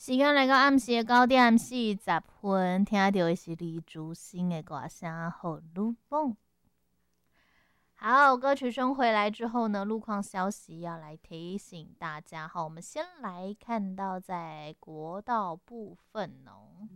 时间来到暗时的9:40分，听到的是李竹新的歌声《好路蹦》。好，歌曲声回来之后呢，路况消息要来提醒大家。好，我们先来看到在国道部分哦。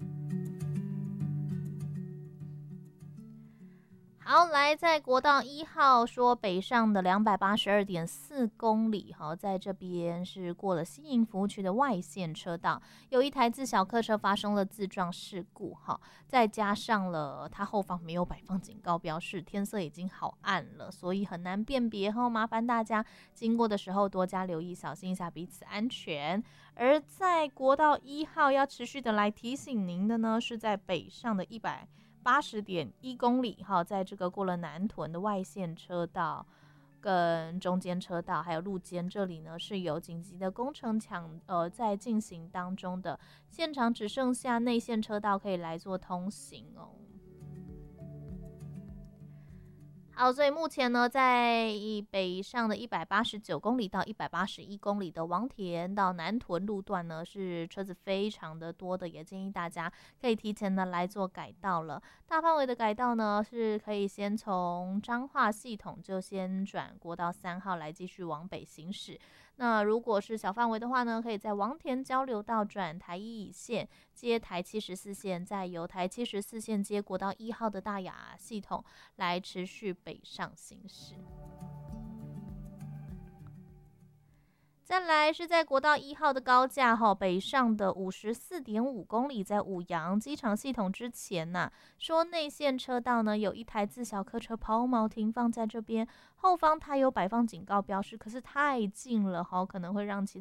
好，来在国道1号说北上的282.4公里，好，在这边是过了西营服务区的外线车道，有一台自小客车发生了自撞事故，哈，再加上了它后方没有摆放警告标示，天色已经好暗了，所以很难辨别，哈，麻烦大家经过的时候多加留意，小心一下彼此安全。而在国道1号要持续的来提醒您的呢，是在北上的180.1公里，哈，在这个过了南屯的外线车道跟中间车道还有路肩这里呢，是有紧急的工程在进行当中的，现场只剩下内线车道可以来做通行哦。好，所以目前呢，在北上的189公里到181公里的王田到南屯路段呢，是车子非常的多的，也建议大家可以提前的来做改道了。大范围的改道呢，是可以先从彰化系统就先转国道3号来继续往北行驶。那如果是小范围的话呢，可以在王田交流道转台1线接台74线，再由台74线接国道1号的大雅系统来持续北上行驶。再来是在国道1号的高架北上的54.5公里，在五杨机场系统之前说内线车道呢有一台自小客车抛锚停放在这边，后方它有摆放警告标识，可是太近了可能会让其他